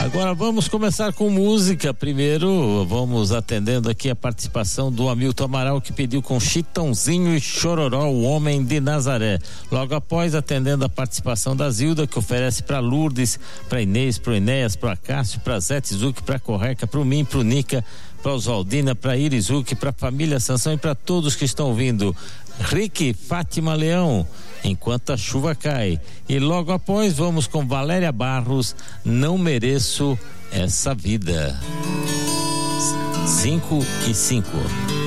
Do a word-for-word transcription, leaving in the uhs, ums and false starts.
Agora vamos começar com música. Primeiro vamos atendendo aqui a participação do Hamilton Amaral, que pediu com Chitãozinho e Chororó, o Homem de Nazaré. Logo após, atendendo a participação da Zilda, que oferece para Lourdes, para Inês, para Enéas, para Cássio, para Zé Tizuki, para Correca, para o Mim, para o Nica, para Oswaldina, para Irizuki, para a família Sansão e para todos que estão ouvindo. Rick, Fátima Leão, Enquanto a Chuva Cai. E logo após vamos com Valéria Barros, Não Mereço Essa Vida. Cinco e cinco.